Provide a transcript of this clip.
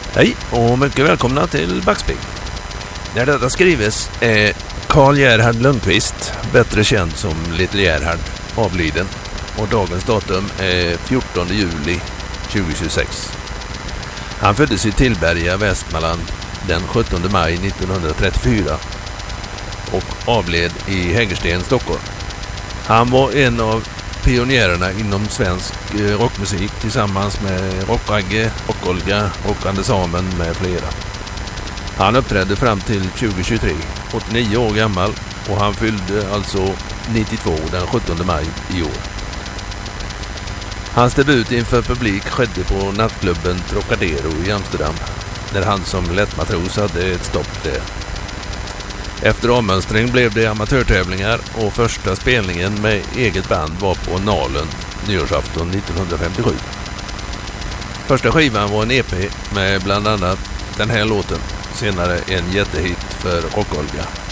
Hej och mycket välkomna till Backspegel. När detta skrives är Karl Gerhard Lundqvist, bättre känd som Little Gerhard, avliden. Och dagens datum är 14 juli 2026. Han föddes i Tillberga, Västmanland den 17 maj 1934 och avled i Hägersten, Stockholm. Han var en av pionjärerna inom svensk rockmusik tillsammans med Rock-Ragge, Rock-Olga, Rockande Samen med flera. Han uppträdde fram till 2023, 89 år gammal, och han fyllde alltså 92 den 17 maj i år. Hans debut inför publik skedde på nattklubben Trocadero i Amsterdam, när han som lättmatros hade ett stopp där. Efter avmönstring blev det amatörtävlingar och första spelningen med eget band var på Nalen nyårsafton 1957. Första skivan var en EP med bland annat den här låten, senare en jättehit för Rock-Olga.